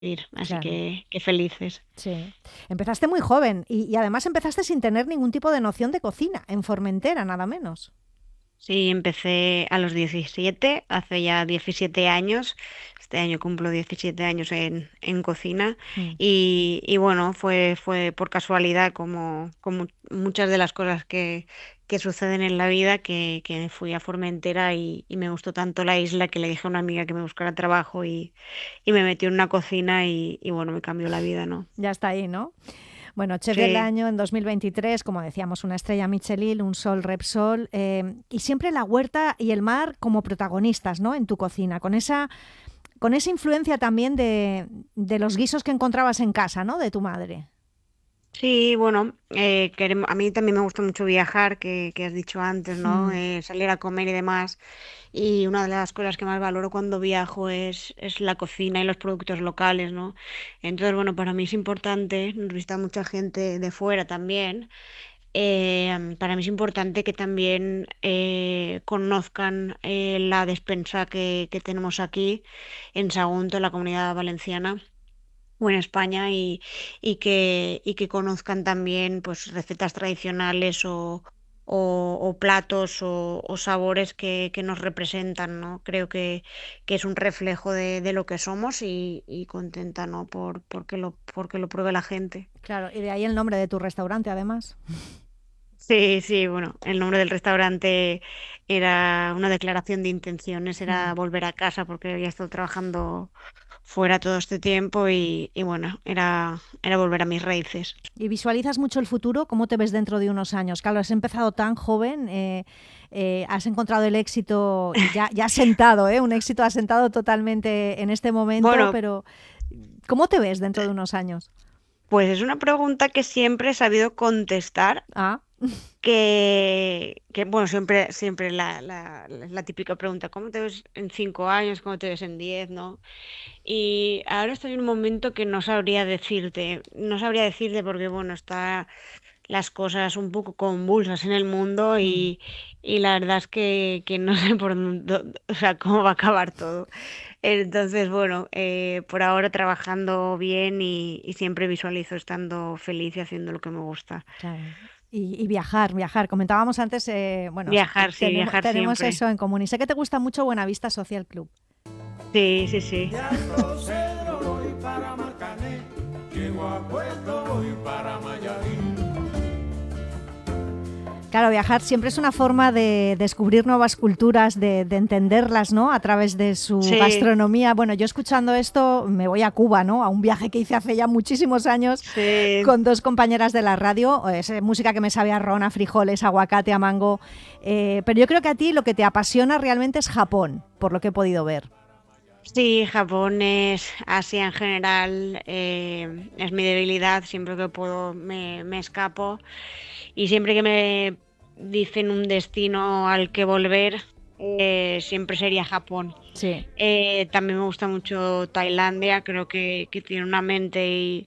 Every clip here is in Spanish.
así claro. que felices. Sí. Empezaste muy joven y además empezaste sin tener ningún tipo de noción de cocina, en Formentera, nada menos. Sí, empecé a los 17, hace ya 17 años. Este año cumplo 17 años en cocina Mm. y bueno, fue por casualidad como muchas de las cosas que suceden en la vida que fui a Formentera y me gustó tanto la isla que le dije a una amiga que me buscara trabajo y me metió en una cocina y bueno, me cambió la vida, ¿no? Ya está ahí, ¿no? Bueno, Chef del Sí. Año en 2023, como decíamos, una estrella Michelin, un sol Repsol, y siempre la huerta y el mar como protagonistas, ¿no? En tu cocina, con esa influencia también de los guisos que encontrabas en casa, ¿no? De tu madre. Sí, bueno, a mí también me gusta mucho viajar, que has dicho antes, ¿no? Mm. Salir a comer y demás. Y una de las cosas que más valoro cuando viajo es la cocina y los productos locales, ¿no? Entonces, bueno, para mí es importante, nos visita mucha gente de fuera también. Para mí es importante que también conozcan la despensa que tenemos aquí en Sagunto, en la Comunidad Valenciana o en España y que conozcan también pues recetas tradicionales o platos o sabores que nos representan, ¿no? Creo que es un reflejo de lo que somos y contenta, ¿no? Porque lo pruebe la gente. Claro, y de ahí el nombre de tu restaurante, además. Sí, sí, bueno, el nombre del restaurante era una declaración de intenciones, Mm. era volver a casa porque había estado trabajando fuera todo este tiempo y bueno, era volver a mis raíces. ¿Y visualizas mucho el futuro? ¿Cómo te ves dentro de unos años? Claro, has empezado tan joven, has encontrado el éxito ya asentado, ¿eh? Un éxito asentado totalmente en este momento, Bueno, pero ¿cómo te ves dentro de unos años? pues es una pregunta que siempre he sabido contestar, Ah, bueno, siempre la típica pregunta, ¿cómo te ves en 5 años? ¿Cómo te ves en 10? ¿No? Y ahora estoy en un momento que no sabría decirte porque, bueno, está las cosas un poco convulsas en el mundo mm, y la verdad es que no sé o sea, cómo va a acabar todo. Entonces, bueno, por ahora trabajando bien y siempre visualizo estando feliz y haciendo lo que me gusta. claro. Y viajar, viajar. Comentábamos antes, bueno, Viajar, sí, viajar tenemos siempre. eso en común. Y sé que te gusta mucho Buenavista Social Club. Sí, sí, sí. De Arroz Cedro voy para Marcané, llego a Puerto voy para Mayarín. Claro, viajar siempre es una forma de descubrir nuevas culturas, de entenderlas, ¿no? A través de su Sí, gastronomía. Bueno, yo escuchando esto me voy a Cuba, ¿no? A un viaje que hice hace ya muchísimos años sí. con dos compañeras de la radio. Es música que me sabe a ron, a frijoles, a aguacate, a mango. Pero yo creo que a ti lo que te apasiona realmente es Japón, por lo que he podido ver. Sí, Japón es Asia en general, es mi debilidad, siempre que puedo me escapo y siempre que me dicen un destino al que volver, siempre sería Japón. Sí. También me gusta mucho Tailandia, creo que tiene una mente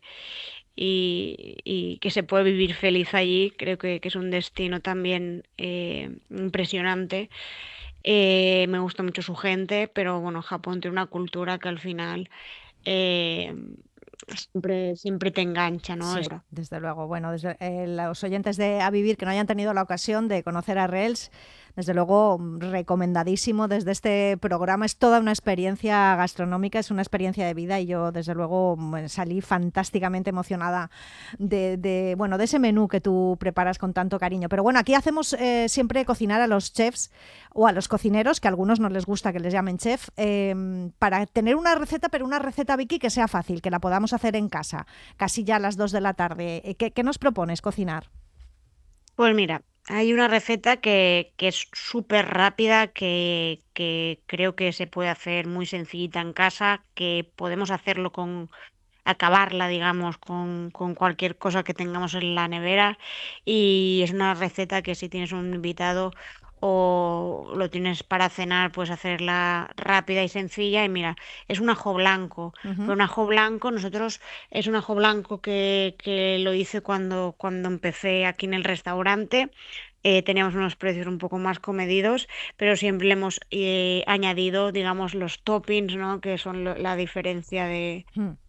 y que se puede vivir feliz allí, creo que es un destino también impresionante. Me gusta mucho su gente, pero bueno, Japón tiene una cultura que al final eh, siempre te engancha, ¿no? Sí, desde luego. Bueno, desde, los oyentes de A Vivir que no hayan tenido la ocasión de conocer a Rels, desde luego recomendadísimo desde este programa. Es toda una experiencia gastronómica, es una experiencia de vida y yo desde luego salí fantásticamente emocionada bueno, de ese menú que tú preparas con tanto cariño. Pero bueno, aquí hacemos siempre cocinar a los chefs o a los cocineros, que a algunos no les gusta que les llamen chef, para tener una receta, pero una receta, Vicky, que sea fácil, que la podamos hacer en casa casi ya a las 2 de la tarde. ¿Qué nos propones cocinar? Pues mira, hay una receta que es súper rápida, que creo que se puede hacer muy sencillita en casa, que podemos hacerlo acabarla, digamos, con cualquier cosa que tengamos en la nevera. Y es una receta que si tienes un invitado o lo tienes para cenar, puedes hacerla rápida y sencilla. Y mira, es un ajo blanco. Uh Pero -huh. un ajo blanco, es un ajo blanco que lo hice cuando empecé aquí en el restaurante. Teníamos unos precios un poco más comedidos, pero siempre le hemos añadido, digamos, los toppings, ¿no? Que son la diferencia